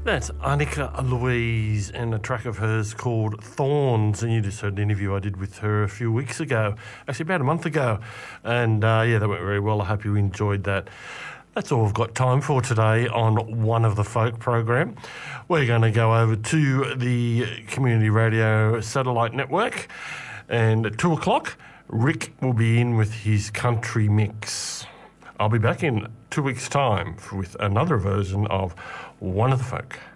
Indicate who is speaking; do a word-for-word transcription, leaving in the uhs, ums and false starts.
Speaker 1: That's Annika Louise and a track of hers called Thorns, and you just heard an interview I did with her a few weeks ago, actually about a month ago, and uh, yeah, that went very well. I hope you enjoyed that. That's all we've got time for today on One of the Folk program. We're going to go over to the Community Radio Satellite Network, and at two o'clock, Rick will be in with his country mix. I'll be back in two weeks' time with another version of One of the Folk.